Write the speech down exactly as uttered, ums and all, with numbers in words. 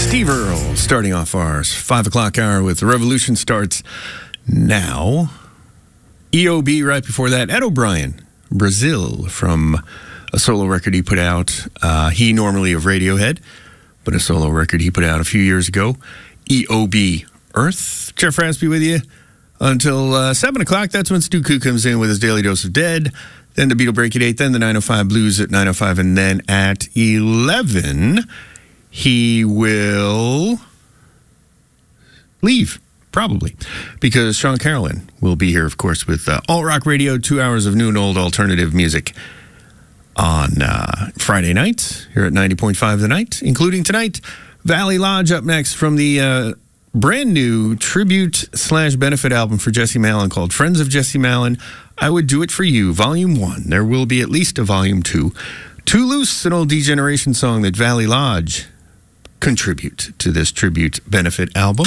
Steve Earle starting off our five o'clock hour with The Revolution starts now. E O B right before that. Ed O'Brien, Brazil, from a solo record he put out. Uh, he normally of Radiohead, but a solo record he put out a few years ago. E O B, Earth. Jeff Raspy with you until uh, seven o'clock. That's when Stu Ku comes in with his Daily Dose of Dead. Then the Beat will break at eight. Then the nine oh five Blues at nine oh five. And then at eleven, he will leave, probably, because Sean Carolyn will be here, of course, with uh, Alt Rock Radio, two hours of new and old alternative music on uh, Friday night here at ninety point five The Night, including tonight. Valley Lodge up next from the uh, brand new tribute slash benefit album for Jesse Malin called Friends of Jesse Malin. I Would Do It For You, Volume one. There will be at least a Volume two. Too Loose, an old Degeneration song that Valley Lodge contribute to this tribute benefit album.